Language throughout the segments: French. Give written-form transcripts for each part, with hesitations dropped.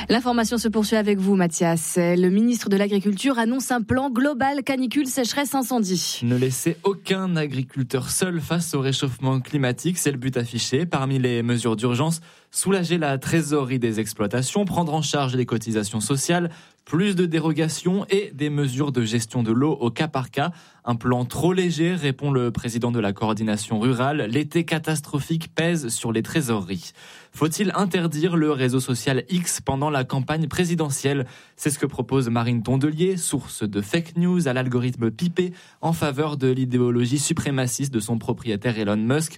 L'information se poursuit avec vous, Mathias. Le ministre de l'Agriculture annonce un plan global canicule, sécheresse, incendie. Ne laisser aucun agriculteur seul face au réchauffement climatique, c'est le but affiché. Parmi les mesures d'urgence, soulager la trésorerie des exploitations, prendre en charge les cotisations sociales, plus de dérogations et des mesures de gestion de l'eau au cas par cas. Un plan trop léger, répond le président de la coordination rurale. L'été catastrophique pèse sur les trésoreries. Faut-il interdire le réseau social X pendant la campagne présidentielle ? C'est ce que propose Marine Tondelier, source de fake news à l'algorithme pipé en faveur de l'idéologie suprémaciste de son propriétaire Elon Musk.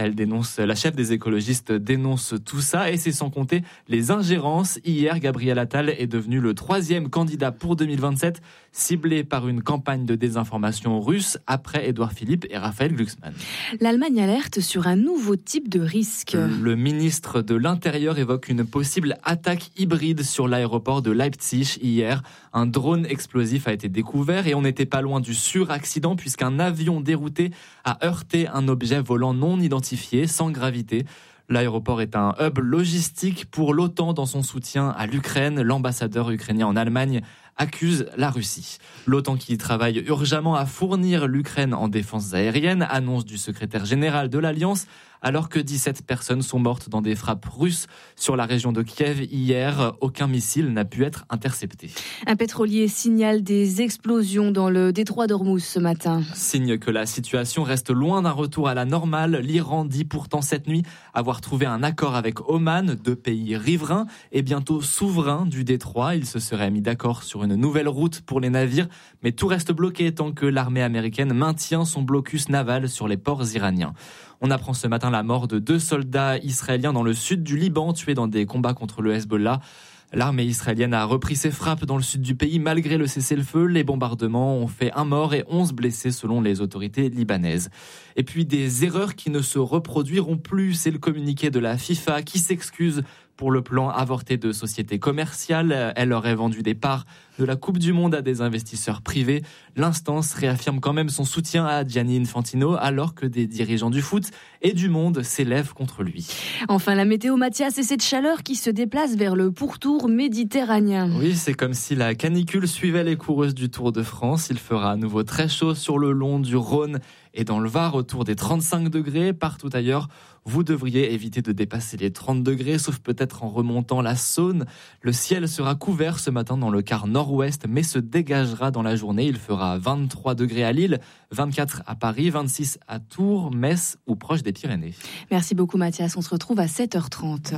La chef des écologistes dénonce tout ça et c'est sans compter les ingérences. Hier, Gabriel Attal est devenu le 3e candidat pour 2027, ciblé par une campagne de désinformation russe après Édouard Philippe et Raphaël Glucksmann. L'Allemagne alerte sur un nouveau type de risque. Le ministre de l'Intérieur évoque une possible attaque hybride sur l'aéroport de Leipzig hier. Un drone explosif a été découvert et on n'était pas loin du suraccident puisqu'un avion dérouté a heurté un objet volant non identifié sans gravité. L'aéroport est un hub logistique pour l'OTAN dans son soutien à l'Ukraine. L'ambassadeur ukrainien en Allemagne accuse la Russie. L'OTAN qui travaille urgemment à fournir l'Ukraine en défense aérienne, annonce du secrétaire général de l'Alliance, alors que 17 personnes sont mortes dans des frappes russes sur la région de Kiev hier. Aucun missile n'a pu être intercepté. Un pétrolier signale des explosions dans le détroit d'Ormuz ce matin. Signe que la situation reste loin d'un retour à la normale. L'Iran dit pourtant cette nuit avoir trouvé un accord avec Oman, 2 pays riverains et bientôt souverains du détroit. Ils se seraient mis d'accord sur une nouvelle route pour les navires, mais tout reste bloqué tant que l'armée américaine maintient son blocus naval sur les ports iraniens. On apprend ce matin la mort de 2 soldats israéliens dans le sud du Liban, tués dans des combats contre le Hezbollah. L'armée israélienne a repris ses frappes dans le sud du pays malgré le cessez-le-feu. Les bombardements ont fait 1 mort et 11 blessés selon les autorités libanaises. Et puis des erreurs qui ne se reproduiront plus, c'est le communiqué de la FIFA qui s'excuse pour le plan avorté de sociétés commerciales. Elle aurait vendu des parts de la Coupe du Monde à des investisseurs privés. L'instance réaffirme quand même son soutien à Gianni Infantino alors que des dirigeants du foot et du monde s'élèvent contre lui. Enfin, la météo, Mathias, et cette chaleur qui se déplace vers le pourtour méditerranéen. Oui, c'est comme si la canicule suivait les coureuses du Tour de France. Il fera à nouveau très chaud sur le long du Rhône et dans le Var autour des 35 degrés. Partout ailleurs, vous devriez éviter de dépasser les 30 degrés, sauf peut-être en remontant la Saône. Le ciel sera couvert ce matin dans le quart nord-ouest, mais se dégagera dans la journée. Il fera 23 degrés à Lille, 24 à Paris, 26 à Tours, Metz ou proche des Pyrénées. Merci beaucoup Mathias, on se retrouve à 7h30.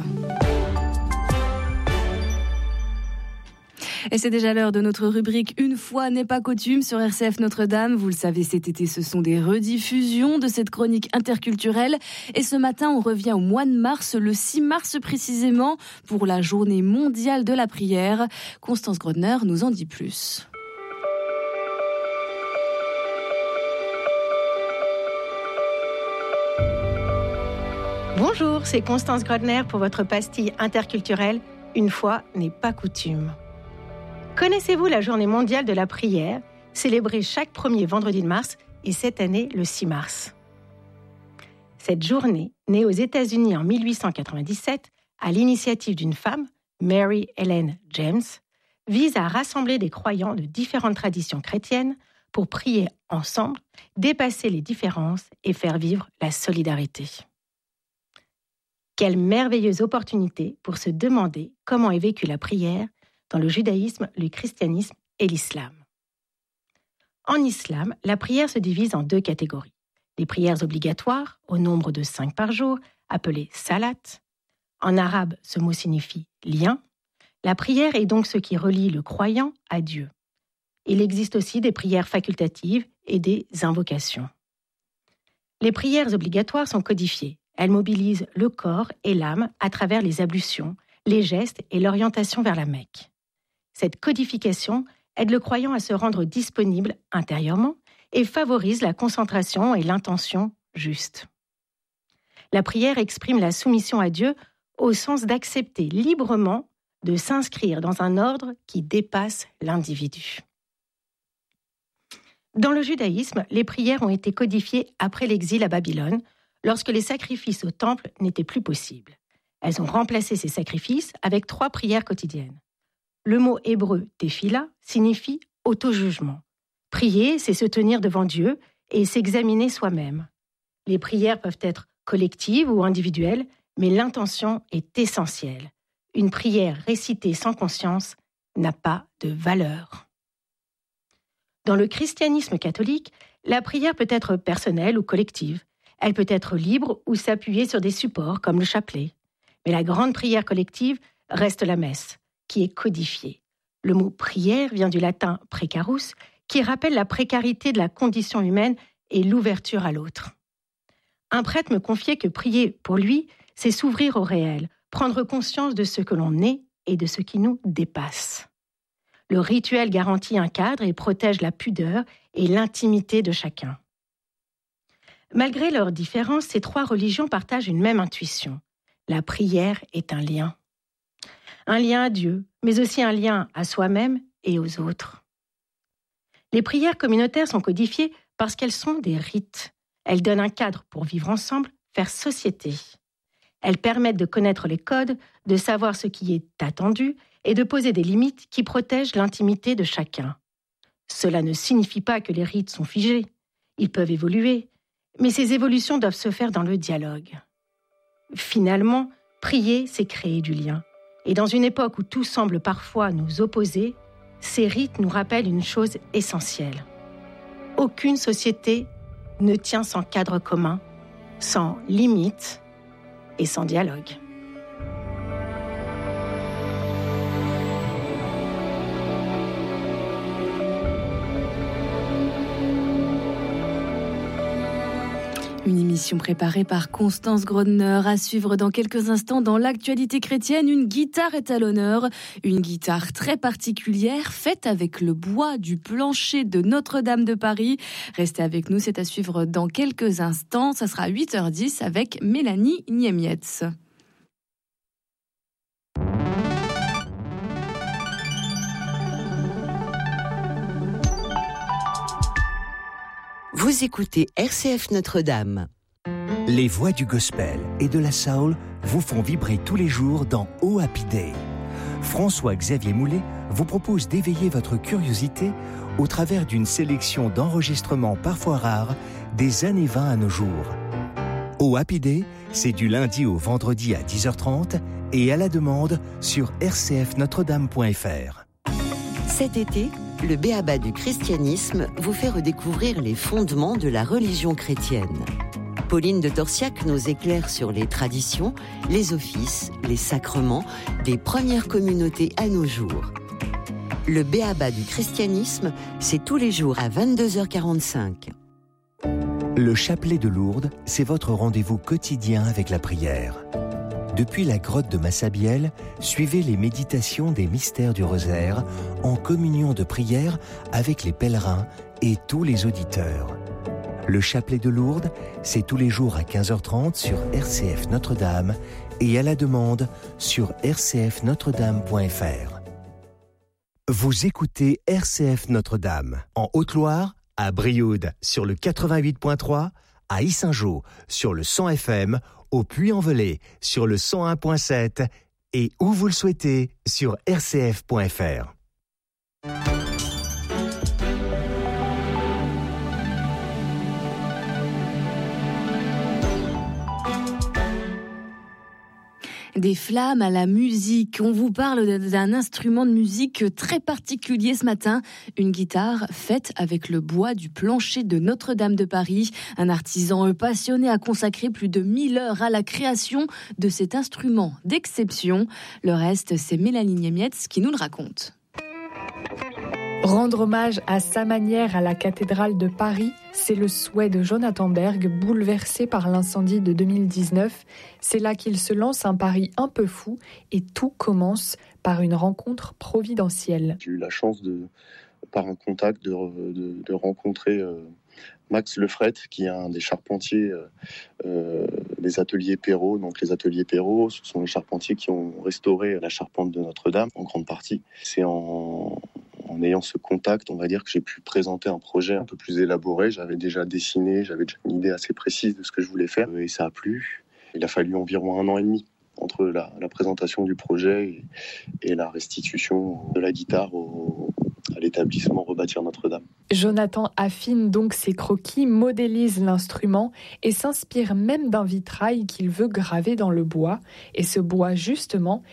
Et c'est déjà l'heure de notre rubrique Une fois n'est pas coutume sur RCF Notre-Dame. Vous le savez, cet été, ce sont des rediffusions de cette chronique interculturelle. Et ce matin, on revient au mois de mars, le 6 mars précisément, pour la journée mondiale de la prière. Constance Grodner nous en dit plus. Bonjour, c'est Constance Grodner pour votre pastille interculturelle Une fois n'est pas coutume. Connaissez-vous la journée mondiale de la prière, célébrée chaque premier vendredi de mars et cette année le 6 mars. Cette journée, née aux États-Unis en 1897, à l'initiative d'une femme, Mary Ellen James, vise à rassembler des croyants de différentes traditions chrétiennes pour prier ensemble, dépasser les différences et faire vivre la solidarité. Quelle merveilleuse opportunité pour se demander comment est vécue la prière dans le judaïsme, le christianisme et l'islam. En islam, la prière se divise en 2 catégories. Les prières obligatoires, au nombre de 5 par jour, appelées salat. En arabe, ce mot signifie lien. La prière est donc ce qui relie le croyant à Dieu. Il existe aussi des prières facultatives et des invocations. Les prières obligatoires sont codifiées. Elles mobilisent le corps et l'âme à travers les ablutions, les gestes et l'orientation vers la Mecque. Cette codification aide le croyant à se rendre disponible intérieurement et favorise la concentration et l'intention juste. La prière exprime la soumission à Dieu au sens d'accepter librement de s'inscrire dans un ordre qui dépasse l'individu. Dans le judaïsme, les prières ont été codifiées après l'exil à Babylone, lorsque les sacrifices au temple n'étaient plus possibles. Elles ont remplacé ces sacrifices avec 3 prières quotidiennes. Le mot hébreu « tefila » signifie « auto-jugement ». Prier, c'est se tenir devant Dieu et s'examiner soi-même. Les prières peuvent être collectives ou individuelles, mais l'intention est essentielle. Une prière récitée sans conscience n'a pas de valeur. Dans le christianisme catholique, la prière peut être personnelle ou collective. Elle peut être libre ou s'appuyer sur des supports comme le chapelet. Mais la grande prière collective reste la messe, qui est codifiée. Le mot prière vient du latin precarus, qui rappelle la précarité de la condition humaine et l'ouverture à l'autre. Un prêtre me confiait que prier pour lui, c'est s'ouvrir au réel, prendre conscience de ce que l'on est et de ce qui nous dépasse. Le rituel garantit un cadre et protège la pudeur et l'intimité de chacun. Malgré leurs différences, ces 3 religions partagent une même intuition. La prière est un lien. Un lien à Dieu, mais aussi un lien à soi-même et aux autres. Les prières communautaires sont codifiées parce qu'elles sont des rites. Elles donnent un cadre pour vivre ensemble, faire société. Elles permettent de connaître les codes, de savoir ce qui est attendu et de poser des limites qui protègent l'intimité de chacun. Cela ne signifie pas que les rites sont figés. Ils peuvent évoluer, mais ces évolutions doivent se faire dans le dialogue. Finalement, prier, c'est créer du lien. Et dans une époque où tout semble parfois nous opposer, ces rites nous rappellent une chose essentielle. Aucune société ne tient sans cadre commun, sans limite et sans dialogue. Une émission préparée par Constance Grodner, à suivre dans quelques instants dans l'actualité chrétienne. Une guitare est à l'honneur, une guitare très particulière, faite avec le bois du plancher de Notre-Dame de Paris. Restez avec nous, c'est à suivre dans quelques instants. Ça sera à 8h10 avec Mélanie Niemietz. Vous écoutez RCF Notre-Dame. Les voix du gospel et de la soul vous font vibrer tous les jours dans Oh Happy Day. François-Xavier Moulet vous propose d'éveiller votre curiosité au travers d'une sélection d'enregistrements parfois rares des années 20 à nos jours. Oh Happy Day, c'est du lundi au vendredi à 10h30 et à la demande sur rcfnotredame.fr. Cet été, le B.A.B.A. du christianisme vous fait redécouvrir les fondements de la religion chrétienne. Pauline de Torsiac nous éclaire sur les traditions, les offices, les sacrements des premières communautés à nos jours. Le B.A.B.A. du christianisme, c'est tous les jours à 22h45. Le chapelet de Lourdes, c'est votre rendez-vous quotidien avec la prière. Depuis la grotte de Massabielle, suivez les méditations des mystères du rosaire en communion de prière avec les pèlerins et tous les auditeurs. Le chapelet de Lourdes, c'est tous les jours à 15h30 sur RCF Notre-Dame et à la demande sur rcfnotredame.fr. Vous écoutez RCF Notre-Dame en Haute-Loire, à Brioude sur le 88.3, à Yssingeaux sur le 100 FM, au Puy-en-Velay sur le 101.7 et où vous le souhaitez sur rcf.fr. Des flammes à la musique. On vous parle d'un instrument de musique très particulier ce matin. Une guitare faite avec le bois du plancher de Notre-Dame de Paris. Un artisan passionné a consacré plus de 1000 heures à la création de cet instrument d'exception. Le reste, c'est Mélanie Niemietz qui nous le raconte. Rendre hommage à sa manière à la cathédrale de Paris, c'est le souhait de Jonathan Berg, bouleversé par l'incendie de 2019. C'est là qu'il se lance un pari un peu fou et tout commence par une rencontre providentielle. J'ai eu la chance, par un contact, de rencontrer Max Lefret, qui est un des charpentiers des ateliers Perrault. Donc les ateliers Perrault, ce sont les charpentiers qui ont restauré la charpente de Notre-Dame en grande partie. C'est en ayant ce contact, on va dire, que j'ai pu présenter un projet un peu plus élaboré. J'avais déjà dessiné, j'avais déjà une idée assez précise de ce que je voulais faire et ça a plu. Il a fallu environ 1 an et demi entre la présentation du projet et la restitution de la guitare à l'établissement Rebâtir Notre-Dame. Jonathan affine donc ses croquis, modélise l'instrument et s'inspire même d'un vitrail qu'il veut graver dans le bois. Et ce bois, justement,